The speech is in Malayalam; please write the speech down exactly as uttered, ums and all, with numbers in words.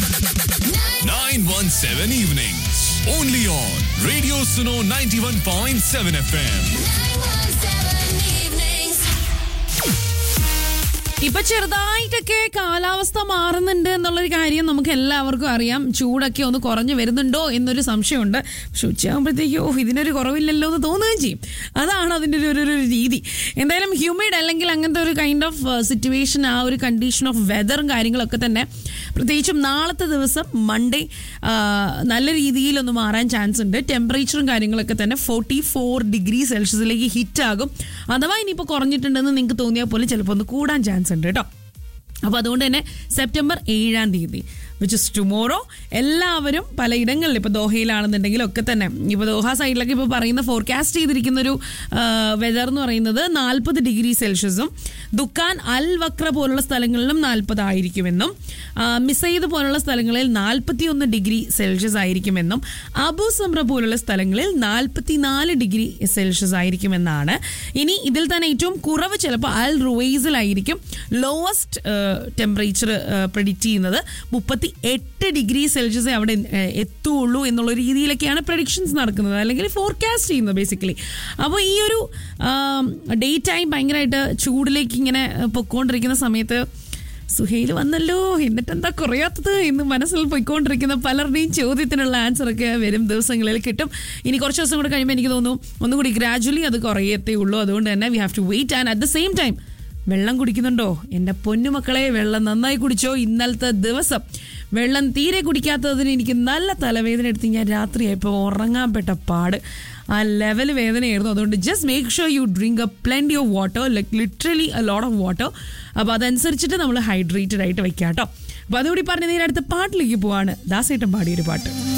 nine one seven evenings. Only on Radio Suno ninety-one point seven F M. ഇപ്പൊ ചെറുതായിട്ടൊക്കെ കാലാവസ്ഥ മാറുന്നുണ്ട് എന്നുള്ളൊരു കാര്യം നമുക്ക് എല്ലാവർക്കും അറിയാം. ചൂടൊക്കെ ഒന്ന് കുറഞ്ഞു വരുന്നുണ്ടോ എന്നൊരു സംശയമുണ്ട്. പക്ഷെ ഉച്ചയാകുമ്പോഴത്തേക്കോ ഇതിനൊരു കുറവില്ലല്ലോ എന്ന് തോന്നുകയും ചെയ്യും. അതാണ് അതിൻ്റെ ഒരു ഒരു രീതി. എന്തായാലും ഹ്യൂമിഡ് അല്ലെങ്കിൽ അങ്ങനത്തെ ഒരു കൈൻഡ് ഓഫ് സിറ്റുവേഷൻ, ആ ഒരു കണ്ടീഷൻ ഓഫ് വെതറും കാര്യങ്ങളൊക്കെ തന്നെ പ്രത്യേകിച്ചും നാളത്തെ ദിവസം മൺഡേ നല്ല രീതിയിലൊന്ന് മാറാൻ ചാൻസ് ഉണ്ട്. ടെമ്പറേച്ചറും കാര്യങ്ങളൊക്കെ തന്നെ ഫോർട്ടി ഫോർ ഡിഗ്രി സെൽഷ്യസിലേക്ക് ഹിറ്റ് ആകും. അഥവാ ഇനിയിപ്പോൾ കുറഞ്ഞിട്ടുണ്ടെന്ന് നിങ്ങൾക്ക് തോന്നിയാൽ പോലും ചിലപ്പോൾ ഒന്ന് കൂടാൻ ചാൻസ് ഉണ്ട് കേട്ടോ. അപ്പോൾ അതുകൊണ്ട് തന്നെ സെപ്റ്റംബർ ഏഴാം തീയതി വിച്ച് ഇസ് ടുമോറോ എല്ലാവരും പലയിടങ്ങളിൽ ഇപ്പോൾ ദോഹയിലാണെന്നുണ്ടെങ്കിലും ഒക്കെ തന്നെ ഇപ്പോൾ ദോഹ സൈഡിലൊക്കെ ഇപ്പോൾ പറയുന്ന ഫോർകാസ്റ്റ് ചെയ്തിരിക്കുന്നൊരു വെതർ എന്ന് പറയുന്നത് നാൽപ്പത് ഡിഗ്രി സെൽഷ്യസും ദുക്കാൻ അൽ വക്ര പോലുള്ള സ്ഥലങ്ങളിലും നാൽപ്പതായിരിക്കുമെന്നും മിസൈദ് പോലുള്ള സ്ഥലങ്ങളിൽ നാൽപ്പത്തി ഒന്ന് ഡിഗ്രി സെൽഷ്യസ് ആയിരിക്കുമെന്നും അബു സംറ പോലുള്ള സ്ഥലങ്ങളിൽ നാൽപ്പത്തി നാല് ഡിഗ്രി സെൽഷ്യസ് ആയിരിക്കുമെന്നാണ്. ഇനി ഇതിൽ തന്നെ ഏറ്റവും കുറവ് ചിലപ്പോൾ അൽ റുവൈസിലായിരിക്കും. ലോവസ്റ്റ് ടെമ്പറേച്ചർ പ്രെഡിക്റ്റ് ചെയ്യുന്നത് മുപ്പത്തി എട്ട് ഡിഗ്രി സെൽഷ്യസ് അവിടെ എത്തുള്ളൂ എന്നുള്ള രീതിയിലൊക്കെയാണ് പ്രഡിക്ഷൻസ് നടക്കുന്നത്, അല്ലെങ്കിൽ ഫോർകാസ്റ്റ് ചെയ്യുന്നത് ബേസിക്കലി. അപ്പോൾ ഈ ഒരു ഡേ ടൈം ഭയങ്കരമായിട്ട് ചൂടിലേക്ക് ഇങ്ങനെ പൊയ്ക്കൊണ്ടിരിക്കുന്ന സമയത്ത് സുഹൈൽ വന്നല്ലോ, എന്നിട്ടെന്താ കുറയാത്തത് എന്ന് മനസ്സിൽ പോയിക്കൊണ്ടിരിക്കുന്ന പലരുടെയും ചോദ്യത്തിനുള്ള ആൻസറൊക്കെ വരും ദിവസങ്ങളിൽ കിട്ടും. ഇനി കുറച്ച് ദിവസം കൂടെ കഴിയുമ്പോൾ എനിക്ക് തോന്നുന്നു ഒന്നുകൂടി ഗ്രാജുവലി അത് കുറയത്തേ ഉള്ളൂ. അതുകൊണ്ട് തന്നെ we have to wait. And at the same time വെള്ളം കുടിക്കുന്നുണ്ടോ എൻ്റെ പൊന്നുമക്കളെ? വെള്ളം നന്നായി കുടിച്ചോ. ഇന്നലത്തെ ദിവസം വെള്ളം തീരെ കുടിക്കാത്തതിന് എനിക്ക് നല്ല തലവേദന എടുത്ത് ഞാൻ രാത്രിയായപ്പോൾ ഉറങ്ങാൻ പെട്ട പാട് ആ ലെവൽ വേദനയായിരുന്നു. അതുകൊണ്ട് just make sure you drink A plenty of water, like literally a lot of water. അപ്പോൾ അതനുസരിച്ചിട്ട് നമ്മൾ ഹൈഡ്രേറ്റഡ് ആയിട്ട് വെക്കാം കേട്ടോ. അപ്പോൾ അതുകൂടി പറഞ്ഞ് നേരെ അടുത്ത പാട്ടിലേക്ക് പോവാണ്. ദാസേട്ടൻ പാടിയൊരു പാട്ട്.